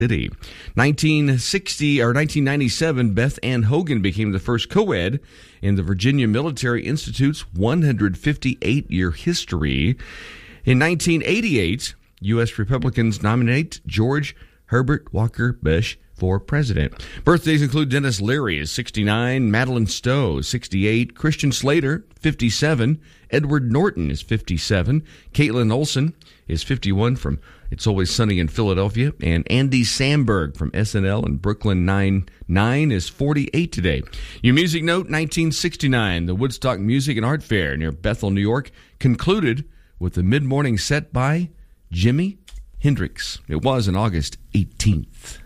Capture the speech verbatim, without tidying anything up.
City. nineteen sixty or nineteen ninety-seven, Beth Ann Hogan became the first co-ed in the Virginia Military Institute's one hundred fifty-eight year history. In nineteen eighty-eight, U S Republicans nominate George Herbert Walker Bush for president. Birthdays include Dennis Leary is sixty-nine, Madeline Stowe is sixty-eight, Christian Slater fifty-seven, Edward Norton is fifty-seven, Caitlin Olsen is fifty-one from It's Always Sunny in Philadelphia, and Andy Samberg from S N L and Brooklyn Nine-Nine is forty-eight today. Your music note, nineteen sixty-nine, the Woodstock Music and Art Fair near Bethel, New York, concluded with the mid-morning set by Jimi Hendrix. It was on August eighteenth.